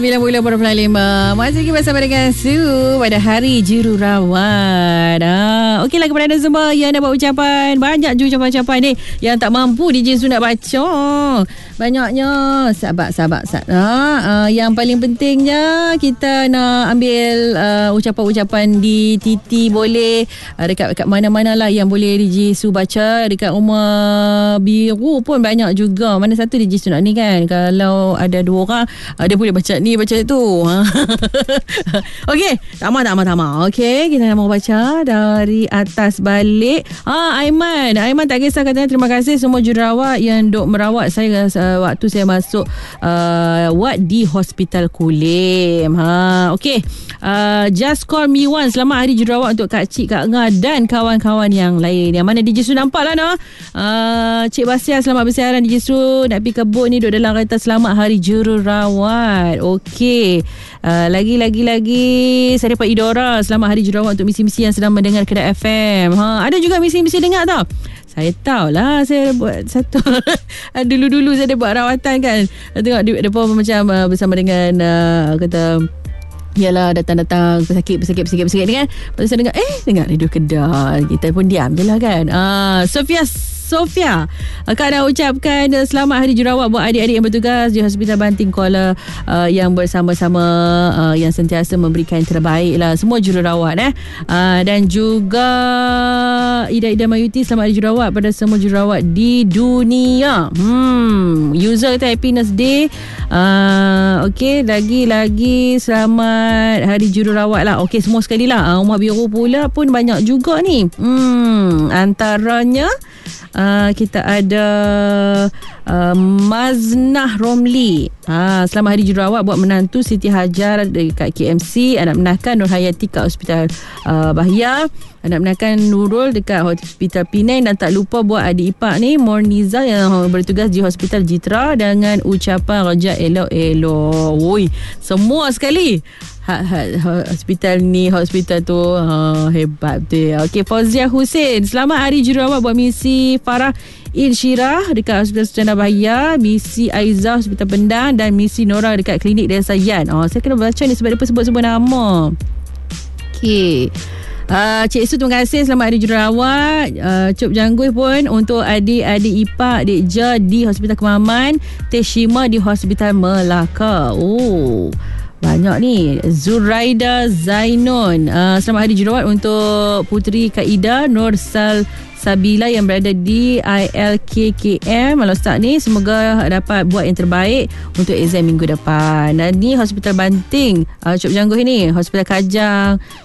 90.5 masih lagi bersama dengan Su pada Hari Jururawat. Okeylah kepada anda semua yang dah buat ucapan. Banyak je ucapan-ucapan ni yang tak mampu DJ Su nak baca. Banyaknya. Sabar. Yang paling pentingnya kita nak ambil ucapan-ucapan di TT boleh, dekat mana-mana lah yang boleh DJ Su baca. Dekat Rumah Biru pun banyak juga. Mana satu DJ Su nak ni kan. Kalau ada dua orang, dia boleh baca ni baca tu. Okey, tak mau. Okey, kita mau baca dari atas balik. Aiman tak kisah, katanya terima kasih semua jururawat yang duk merawat saya waktu saya masuk ward di Hospital Kulim. Okey. Just call me one. Selamat Hari Jururawat untuk Kak Cik, Kak Ngah dan kawan-kawan yang lain. Yang mana DJ Su nampak lah no. Cik Basia, selamat bersiaran DJ Su. Nak pergi kebun ni duduk dalam kereta. Selamat Hari Jururawat. Okey. Lagi Saya dapat Idora. Selamat Hari Jururawat untuk misi-misi yang sedang mendengar Kedah FM. Ada juga misi-misi dengar tau. Saya tahulah, saya buat satu. Dulu-dulu saya ada buat rawatan kan. Tengok depa macam bersama dengan kata yalah, datang pesakit ni kan. Lepas saya dengar radio Kedah. Kita pun diam je lah kan. Sofia, Kak dah ucapkan selamat Hari Jururawat buat adik-adik yang bertugas di Hospital Banting Kuala, yang bersama-sama yang sentiasa memberikan terbaik lah semua jururawat dan juga Ida Mayuti, selamat Hari Jururawat pada semua jururawat di dunia. User kata happiness day. Okey, lagi selamat Hari Jururawat lah. Okey, semua sekali lah. Rumah Biru pula pun banyak juga ni. Antaranya kita ada Maznah Romli. Selamat Hari Jururawat buat menantu Siti Hajar dekat KMC. Anak menakan Nur Hayati kat Hospital Bahia. Anak menakan Nurul dekat Hospital Penang. Dan tak lupa buat adik ipar ni Morniza yang bertugas di Hospital Jitra dengan ucapan rajak elok-elok. Woi, semua sekali. Hospital ni, hospital tu, hebat tu. Okey, Fauzia Hussein, selamat Hari Jururawat buat misi Farah Insyirah dekat Hospital Sucana Bahia, misi Aizah Hospital Pendang dan misi Nora dekat Klinik Desa Yan. Saya kena baca ni sebab dia sebut-sebut nama. Okey. Cik Su, terima kasih. Selamat Hari Jururawat. Cuk Janggui pun untuk adik-adik ipar Adik Ja di Hospital Kemaman, Teh Shima di Hospital Melaka. Banyak ni. Zuraida Zainun, selamat Hari Jururawat untuk Puteri Kak Ida Nur Sabila yang berada di ILKKM Malostak ni. Semoga dapat buat yang terbaik untuk exam minggu depan. Dan ni Hospital Banting, Cuk Jangguh ni, Hospital Kajang